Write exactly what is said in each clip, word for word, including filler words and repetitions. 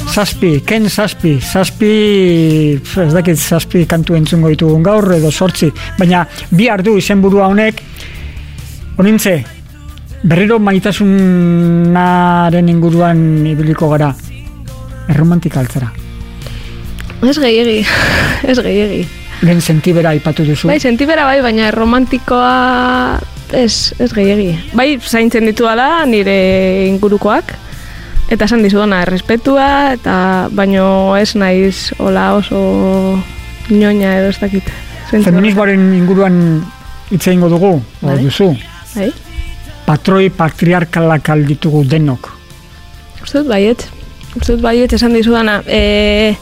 Zazpi, Ken Zazpi, Zazpi, ez dakit Zazpi kantu entzungo ditugun gaur edo sortzi, baina bi ardu izenburua honek, honintze, berriro maitasunaren inguruan ibiliko gara, erromantika altzara. Ez gehiegi, ez gehiegi. Lehen sentibera aipatu duzu. Bai, sentibera bai, baina erromantikoa ez, ez gehiegi. Bai, zaintzen ditu ala nire ingurukoak, eta esan dizudana, errespetua, eta baino ez naiz hola oso ñoña edo ez dakit. Feminismoaren inguruan hitz egingo dugu, bai. Duzu. Bai. Patroi patriarkalak alditugu denok. Uste dut baiet, uste dut baiet esan dizudana. E...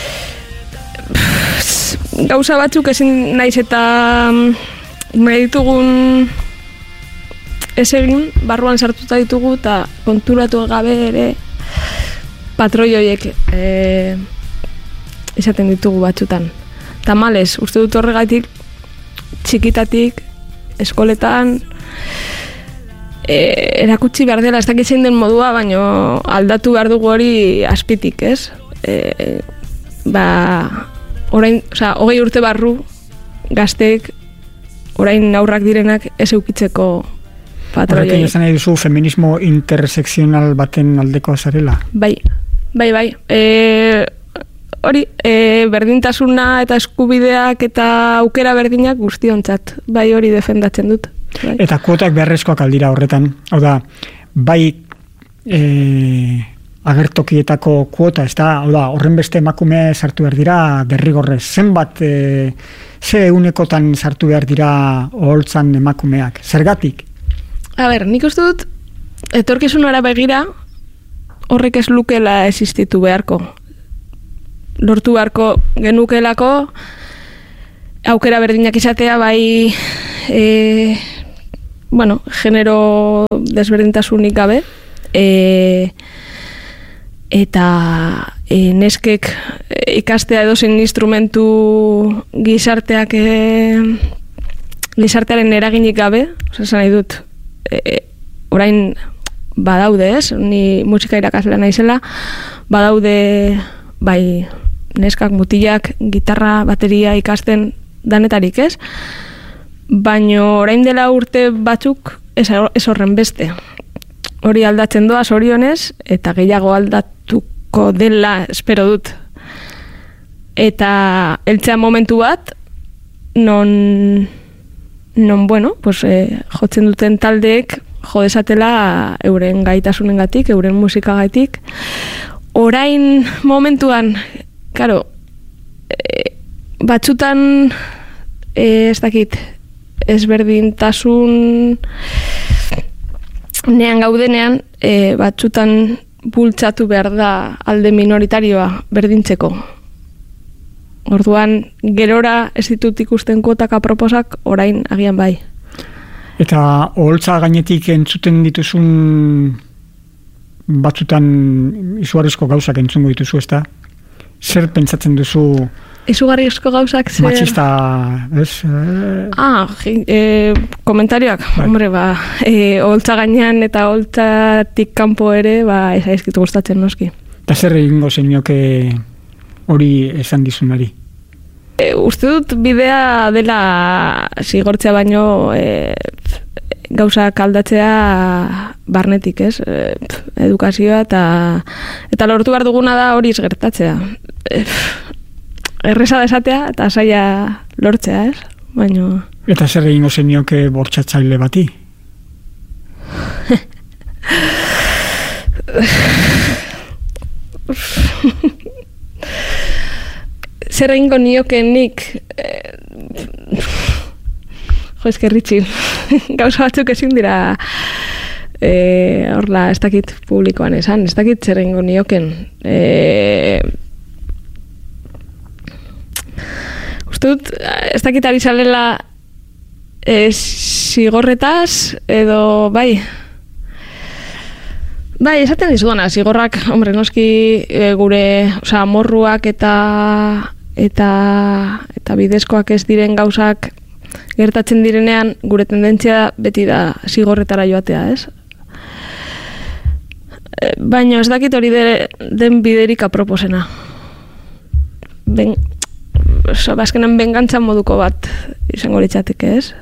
Gauza batzuk ezin naiz eta meditugun ez egin, barruan sartuta ditugu eta konturatu gabe ere patroi horiek e, izaten ditugu batzutan. Tamalez, uste dut horregatik txikitatik, eskoletan e, erakutsi behar dela, ez dakit zein den modua, baino aldatu behar dugu hori azpitik, ez? E, ba, orain, oza, hogei urte barru gazteek orain aurrak direnak ez eukitzeko patroi. Horrekin esan nahi duzu feminismo intersekzional baten aldeko azarela? Bai, bai, bai. E, hori, e, berdintasuna eta eskubideak eta aukera berdinak guztiontzat. Bai, hori defendatzen dut. Bai. Eta kuotak beharrezkoak aldira horretan. Hau da, bai e, agertokietako kuota, ez da, hau da, horren beste emakume sartu behar dira derrigorrez. Zenbat, e, ze egunekotan sartu behar dira oholtzan emakumeak? Zergatik? A ber, nik uste dut, etorkizunara begira, horrek ez lukela existitu beharko. Lortu beharko genukelako, aukera berdinak izatea, bai, e, bueno, genero desberdintasunik gabe, e, eta e, neskek ikastea edozein instrumentu gizarteak e, gizartearen eraginik gabe, oza, esan nahi dut, E, orain badaude, ez? Ni musika irakaslea naizela, badaude bai neskak, mutilak, gitarra, bateria ikasten danetarik, ez? Baino orain dela urte batzuk ez, ez horren beste. Hori aldatzen doa zorionez, eta gehiago aldatuko dela espero dut. Eta heltzea momentu bat, non... non, bueno, pues, eh, jotzen duten taldeek jo desatela euren gaitasunengatik, euren musikagatik. Orain momentuan, karo, eh, batzutan eh, ez dakit, ezberdintasun nean gaudenean, eh, batzutan bultzatu behar da alde minoritarioa berdintzeko. Orduan, gerora ez ditut ikusten kuotak aproposak, orain agian bai. Eta oholtza gainetik entzuten dituzun batzutan izugarrizko gauzak entzungo dituzu, ez da? Zer pentsatzen duzu? Izugarrizko gauzak zer... Machista, ez? Ah, e, komentarioak, bai. Hombre, ba, e, oholtza gainean eta oholtzatik kanpo ere, ba, ez aizkitu gustatzen noski. Eta zer egingo zenioke hori esan dizunari? E, uste dut bidea dela zigortzea baino e, gauzak aldatzea barnetik, ez? E, edukazioa eta eta lortu behar duguna da hori gertatzea. E, erreza da esatea eta zaila lortzea, ez? Baino... Eta zer egingo zenioke bortxatzaile bati? Zer egingo nioke nik eh, jo, eskerritxi gauza batzuk ezin dira eh, horla, ez dakit publikoan esan, ez dakit zer egingo nioken eh, uste dut, ez dakit ari zalela eh, zigorretaz edo bai bai, esaten dizudana, zigorrak, hombre, noski e, gure, osea, morruak eta eta eta bidezkoak ez diren gauzak gertatzen direnean, gure tendentzia beti da zigorretara joatea, ez? baina ez dakit hori de, den biderik aproposena. Ben, so, bazkenan bengantzan moduko bat izango litzateke, ez?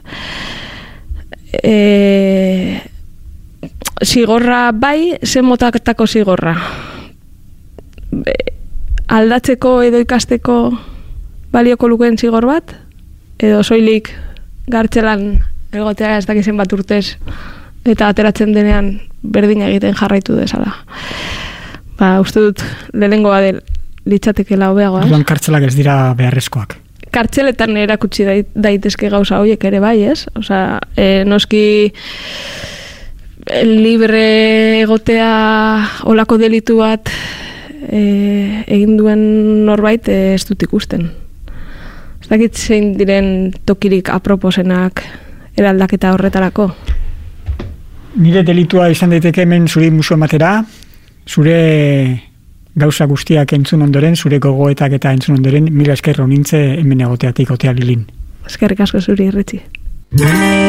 E, zigorra bai, zen motatako zigorra. Be, aldatzeko edo ikasteko balioko lukeen zigor bat, edo soilik gartzelan egotea ez dakizen bat urtez eta ateratzen denean berdina egiten jarraitu dezala. Ba, uste dut lehenengoa del litzatekela hobeagoa. Orduan kartzelak ez dira beharrezkoak. Kartzeletan erakutsi daitezke gauza horiek ere bai, ez? Osea, e, noski libre egotea olako delitu bat e, egin duen norbait e, ez dut ikusten. Ez dakit zein diren tokirik aproposenak eraldaketa horretarako. Nire delitua izan daiteke hemen zure musu ematera, zure gauza guztiak entzun ondoren, zure gogoetak eta entzun ondoren, mila esker honintze hemen egoteatik otea Lilin. Eskerrik asko zuri, Irritzi.